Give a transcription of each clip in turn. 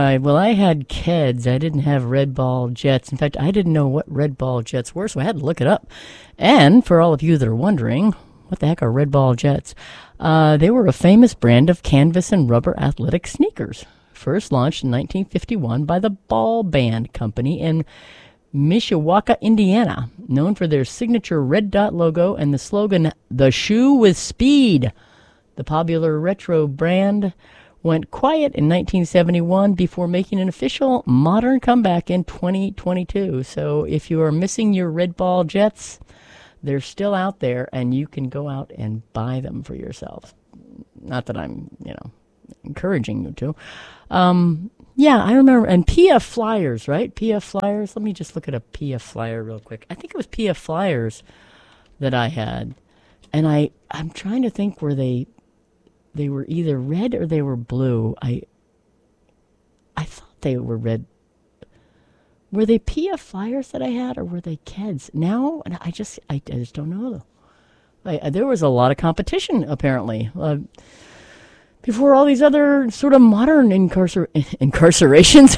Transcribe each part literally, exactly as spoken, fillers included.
right. Well, I had Keds. I didn't have Red Ball Jets. In fact, I didn't know what Red Ball Jets were, so I had to look it up. And for all of you that are wondering, what the heck are Red Ball Jets? Uh, they were a famous brand of canvas and rubber athletic sneakers. First launched in nineteen fifty-one by the Ball Band Company in Mishawaka, Indiana, known for their signature red dot logo and the slogan, "The Shoe with Speed." The popular retro brand went quiet in nineteen seventy-one before making an official modern comeback in twenty twenty-two. So if you are missing your Red Ball Jets, they're still out there, and you can go out and buy them for yourselves. Not that I'm, you know, encouraging you to. Um, yeah, I remember. And P F Flyers, right? P F Flyers. Let me just look at a P F Flyer real quick. I think it was P F Flyers that I had. And I, I'm trying to think where they... They were either red or they were blue. I I thought they were red. Were they P F Flyers that I had, or were they Keds? Now, I just I, I just don't know. I, there was a lot of competition, apparently, uh, before all these other sort of modern incarcer- incarcerations.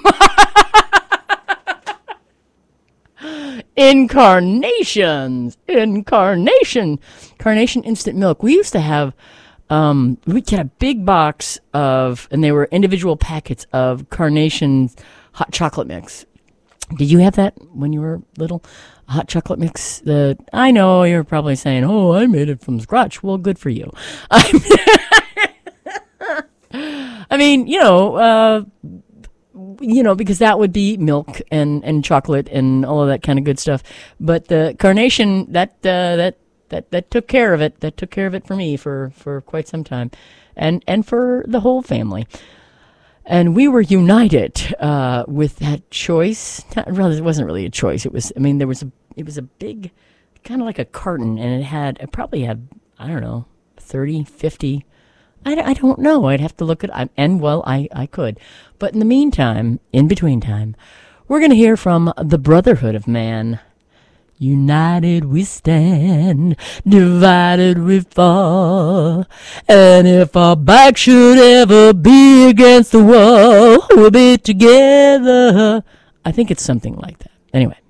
Incarnations. Incarnation. Carnation Instant Milk. We used to have... Um, we get a big box of, and they were individual packets of Carnation hot chocolate mix. Did you have that when you were little? Hot chocolate mix? The I know you're probably saying, "Oh, I made it from scratch." Well, good for you. I mean, you know, uh, you know, because that would be milk and, and chocolate and all of that kind of good stuff. But the Carnation, that uh, that. That that took care of it. That took care of it for me for, for quite some time, and and for the whole family. And we were united uh, with that choice. Not really, it wasn't really a choice. It was. I mean, there was a. It was a big, kind of like a carton, and it had. It probably had. I don't know, thirty, fifty. I, I don't know. I'd have to look at. And well, I I could. But in the meantime, in between time, we're going to hear from the Brotherhood of Man. United we stand, divided we fall. And if our back should ever be against the wall, we'll be together. I think it's something like that. Anyway.